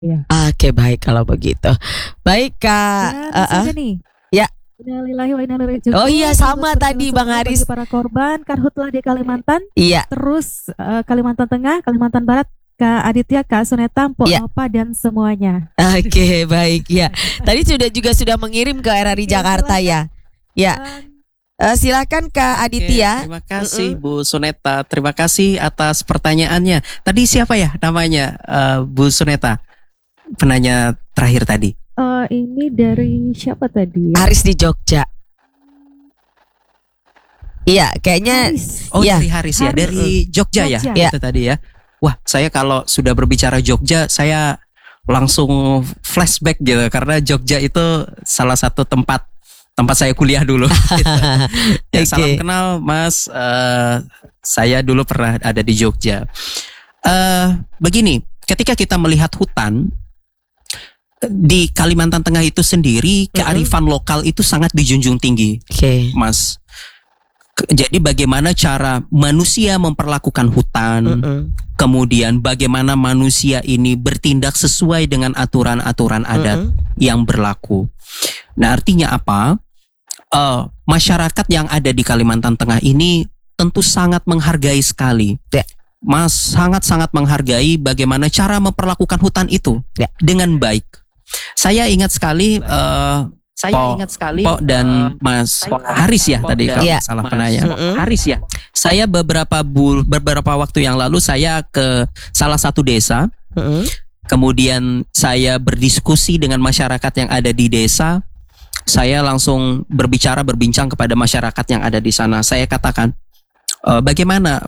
Iya. Oke, baik kalau begitu. Baik Kak. Dan sudah nih. Ya. Innalillahi wa inna ilaihi raji'un. Oh iya, sama tadi Bang Haris. Bagi para korban karhutlah di Kalimantan. Iya. Terus Kalimantan Tengah, Kalimantan Barat, Kak Aditya, Kak Suneta, Mpok Ya. Nova dan semuanya. Oke, baik ya. Tadi sudah mengirim ke RRI Jakarta ya. Ya. Silakan Kak Aditya. Terima kasih Bu Suneta. Terima kasih atas pertanyaannya. Tadi siapa ya namanya Bu Suneta? Penanya terakhir tadi. Ini dari siapa tadi? Haris di Jogja. Iya, kayaknya. Haris. Oh, Ya. dari Haris ya, Haris. dari Jogja ya. Jogja. Itu tadi ya. Wah, saya kalau sudah berbicara Jogja, saya langsung flashback gitu karena Jogja itu salah satu tempat saya kuliah dulu. Gitu. Ya, salam kenal Mas. Saya dulu pernah ada di Jogja. Begini, ketika kita melihat hutan di Kalimantan Tengah itu sendiri, kearifan lokal itu sangat dijunjung tinggi, Mas. Jadi bagaimana cara manusia memperlakukan hutan, kemudian bagaimana manusia ini bertindak sesuai dengan aturan-aturan adat yang berlaku. Nah, artinya apa? Masyarakat yang ada di Kalimantan Tengah ini tentu sangat menghargai sekali. Mas, sangat-sangat menghargai bagaimana cara memperlakukan hutan itu dengan baik. Saya ingat sekali Pok dan Mas Haris ya tadi kalau salah penanya. Haris ya. Saya beberapa waktu yang lalu saya ke salah satu desa. Kemudian saya berdiskusi dengan masyarakat yang ada di desa. Saya langsung berbincang kepada masyarakat yang ada di sana. Saya katakan bagaimana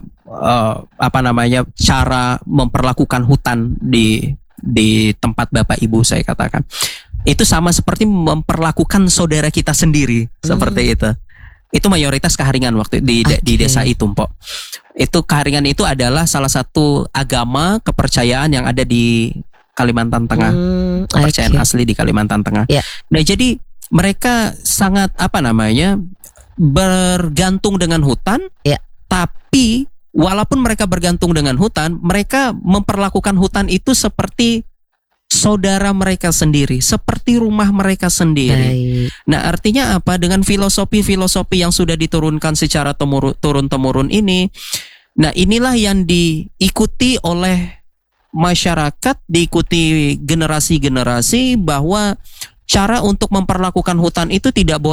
cara memperlakukan hutan di tempat Bapak Ibu, saya katakan. Itu sama seperti memperlakukan saudara kita sendiri, seperti itu. Itu mayoritas Kaharingan waktu di desa itu, Mpok. Itu Kaharingan itu adalah salah satu agama kepercayaan yang ada di Kalimantan Tengah. Kepercayaan asli di Kalimantan Tengah. Nah, jadi mereka sangat bergantung dengan hutan. Tapi walaupun mereka bergantung dengan hutan, mereka memperlakukan hutan itu seperti saudara mereka sendiri, seperti rumah mereka sendiri. Nah, artinya apa? Dengan filosofi-filosofi yang sudah diturunkan secara turun-temurun ini, nah inilah yang diikuti oleh masyarakat, diikuti generasi-generasi, bahwa cara untuk memperlakukan hutan itu tidak boleh